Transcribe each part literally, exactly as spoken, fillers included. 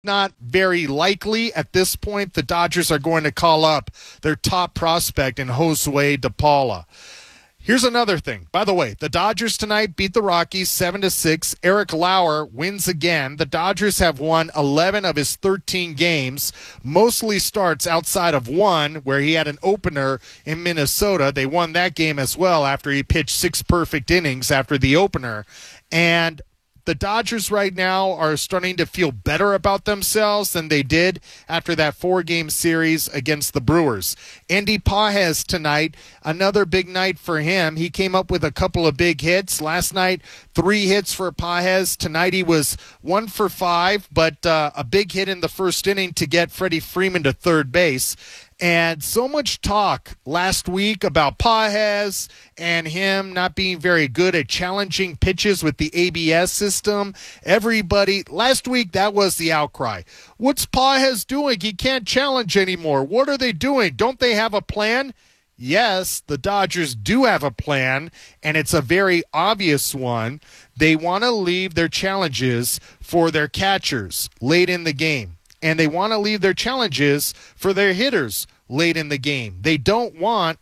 not very likely at this point the Dodgers are going to call up their top prospect in Josue De Paula. Here's another thing. By the way, the Dodgers tonight beat the Rockies seven to six. Eric Lauer wins again. The Dodgers have won eleven of his thirteen games, mostly starts outside of one where he had an opener in Minnesota. They won that game as well after he pitched six perfect innings after the opener. And the Dodgers right now are starting to feel better about themselves than they did after that four-game series against the Brewers. Andy Pages tonight, another big night for him. He came up with a couple of big hits. Last night, three hits for Pages. Tonight he was one for five, but uh, a big hit in the first inning to get Freddie Freeman to third base. And so much talk last week about Pages and him not being very good at challenging pitches with the A B S system. Everybody, last week that was the outcry. What's Pages doing? He can't challenge anymore. What are they doing? Don't they have a plan? Yes, the Dodgers do have a plan, and it's a very obvious one. They want to leave their challenges for their catchers late in the game. And they want to leave their challenges for their hitters late in the game. They don't want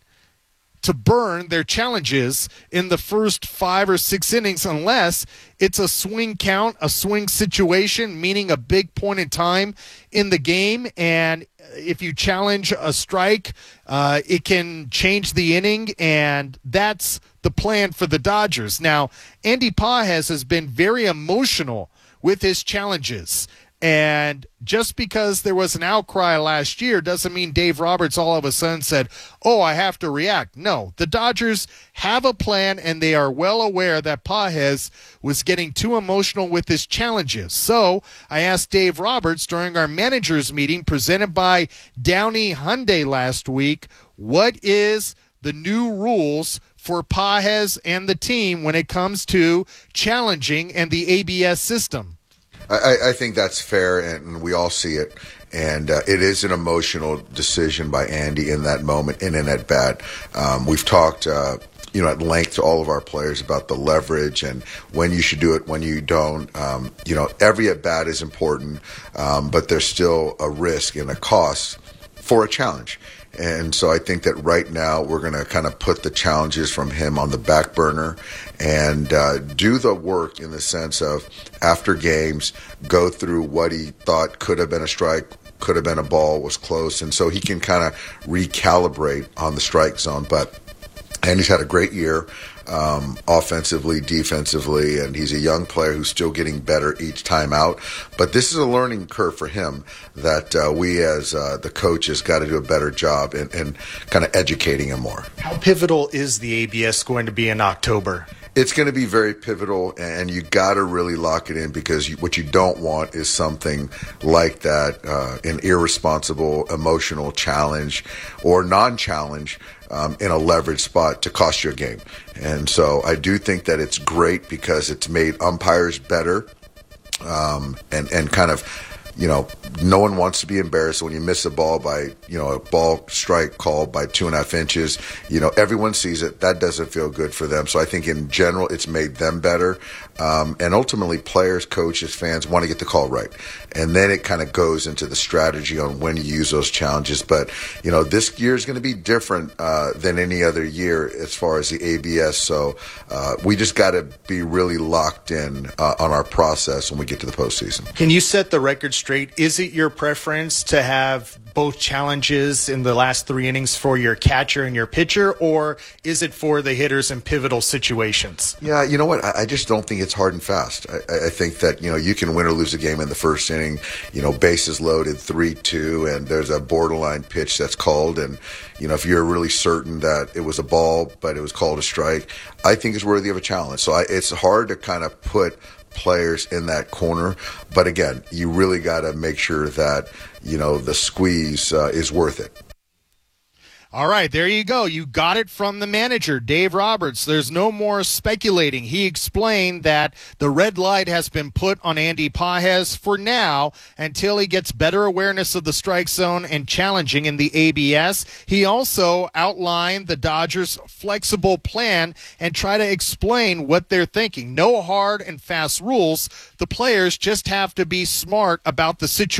to burn their challenges in the first five or six innings unless it's a swing count, a swing situation, meaning a big point in time in the game. And if you challenge a strike, uh, it can change the inning, and that's the plan for the Dodgers. Now, Andy Pages has been very emotional with his challenges. And just because there was an outcry last year doesn't mean Dave Roberts all of a sudden said, oh, I have to react. No, the Dodgers have a plan, and they are well aware that Pages was getting too emotional with his challenges. So I asked Dave Roberts during our managers meeting presented by Downey Hyundai last week, what is the new rules for Pages and the team when it comes to challenging and the A B S system? I, I think that's fair, and we all see it. And uh, it is an emotional decision by Andy in that moment, in an at-bat. Um, we've talked, uh, you know, at length to all of our players about the leverage and when you should do it, when you don't. Um, you know, every at-bat is important, um, but there's still a risk and a cost for a challenge. And so I think that right now we're going to kind of put the challenges from him on the back burner and uh, do the work in the sense of after games, go through what he thought could have been a strike, could have been a ball, was close. And so he can kind of recalibrate on the strike zone. But Andy's had a great year. Um, offensively, defensively, and he's a young player who's still getting better each time out. But this is a learning curve for him that uh, we as uh, the coaches got to do a better job in, in kind of educating him more. How pivotal is the A B S going to be in October? It's going to be very pivotal, and you got to really lock it in because you, what you don't want is something like that, uh, an irresponsible, emotional challenge or non-challenge um, in a leverage spot to cost you a game. And so I do think that it's great because it's made umpires better um, and, and kind of, you know, no one wants to be embarrassed when you miss a ball by, you know, a ball strike called by two and a half inches. You know, everyone sees it. That doesn't feel good for them. So I think in general, it's made them better. Um, and ultimately, players, coaches, fans want to get the call right. And then it kind of goes into the strategy on when you use those challenges. But, you know, this year is going to be different uh, than any other year as far as the A B S. So uh, we just got to be really locked in uh, on our process when we get to the postseason. Can you set the record straight? Is it your preference to have both challenges in the last three innings for your catcher and your pitcher, or is it for the hitters in pivotal situations? Yeah, you know what? I, I just don't think it's hard and fast. I, I think that, you know, you can win or lose a game in the first inning, you know, bases loaded, three two, and there's a borderline pitch that's called. And, you know, if you're really certain that it was a ball, but it was called a strike, I think it's worthy of a challenge. So I, it's hard to kind of put players in that corner. But again, you really got to make sure that, you know, the squeeze uh, is worth it. All right, there you go. You got it from the manager, Dave Roberts. There's no more speculating. He explained that the red light has been put on Andy Pages for now until he gets better awareness of the strike zone and challenging in the A B S. He also outlined the Dodgers' flexible plan and try to explain what they're thinking. No hard and fast rules. The players just have to be smart about the situation.